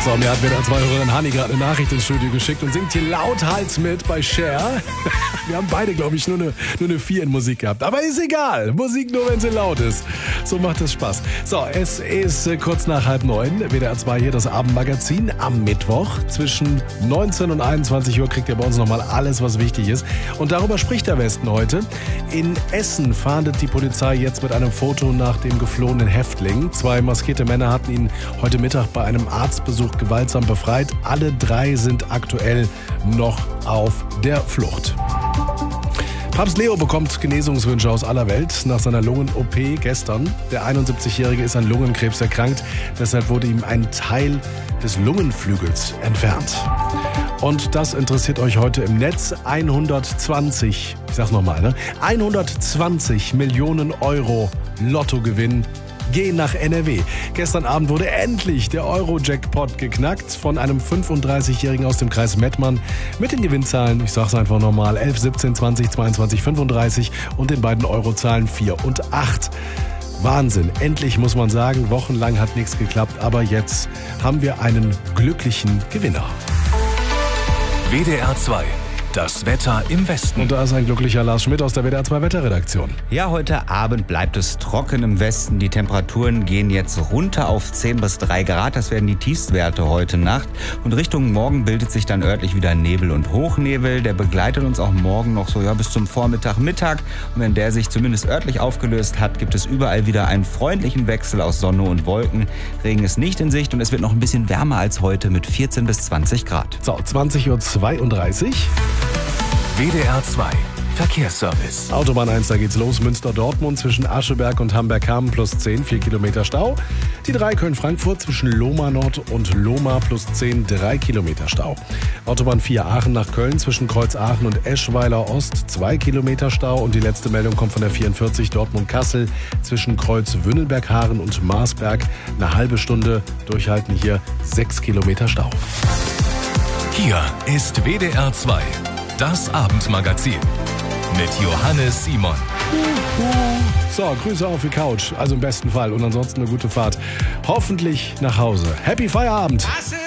So, mir hat wieder zwei Hörerin Hanni gerade eine Nachricht ins Studio geschickt und singt hier lauthals mit bei Cher. Wir haben beide, glaube ich, nur eine 4 in Musik gehabt. Aber ist egal. Musik nur, wenn sie laut ist. So macht es Spaß. So, es ist kurz nach 8:30. WDR 2 hier, das Abendmagazin. Am Mittwoch zwischen 19 und 21 Uhr kriegt ihr bei uns nochmal alles, was wichtig ist. Und darüber spricht der Westen heute. In Essen fahndet die Polizei jetzt mit einem Foto nach dem geflohenen Häftling. 2 maskierte Männer hatten ihn heute Mittag bei einem Arztbesuch gewaltsam befreit. Alle 3 sind aktuell noch auf der Flucht. Papst Leo bekommt Genesungswünsche aus aller Welt nach seiner Lungen-OP gestern. Der 71-Jährige ist an Lungenkrebs erkrankt. Deshalb wurde ihm ein Teil des Lungenflügels entfernt. Und das interessiert euch heute im Netz. 120 Millionen Euro Lottogewinn gehen nach NRW. Gestern Abend wurde endlich der Euro-Jackpot geknackt von einem 35-Jährigen aus dem Kreis Mettmann mit den Gewinnzahlen, ich sag's einfach nochmal, 11, 17, 20, 22, 35 und den beiden Eurozahlen 4 und 8. Wahnsinn. Endlich muss man sagen, wochenlang hat nichts geklappt, aber jetzt haben wir einen glücklichen Gewinner. WDR 2. Das Wetter im Westen. Und da ist ein glücklicher Lars Schmidt aus der WDR 2 Wetterredaktion. Ja, heute Abend bleibt es trocken im Westen. Die Temperaturen gehen jetzt runter auf 10 bis 3 Grad. Das werden die Tiefstwerte heute Nacht. Und Richtung Morgen bildet sich dann örtlich wieder Nebel und Hochnebel. Der begleitet uns auch morgen noch so bis zum Vormittag, Mittag. Und wenn der sich zumindest örtlich aufgelöst hat, gibt es überall wieder einen freundlichen Wechsel aus Sonne und Wolken. Regen ist nicht in Sicht und es wird noch ein bisschen wärmer als heute mit 14 bis 20 Grad. So, 20:32 Uhr. WDR 2 Verkehrsservice. Autobahn 1, da geht's los. Münster-Dortmund zwischen Ascheberg und Hamberg-Hamm +10, 4 Kilometer Stau. Die 3 Köln-Frankfurt zwischen Lohmar Nord und Lohmar +10, 3 Kilometer Stau. Autobahn 4 Aachen nach Köln zwischen Kreuz Aachen und Eschweiler Ost, 2 Kilometer Stau. Und die letzte Meldung kommt von der 44 Dortmund-Kassel zwischen Kreuz Wünnelberg-Haaren und Marsberg. Eine halbe Stunde durchhalten hier, 6 Kilometer Stau. Hier ist WDR 2. Das Abendmagazin mit Johannes Simon. So, Grüße auf die Couch, also im besten Fall. Und ansonsten eine gute Fahrt. Hoffentlich nach Hause. Happy Feierabend!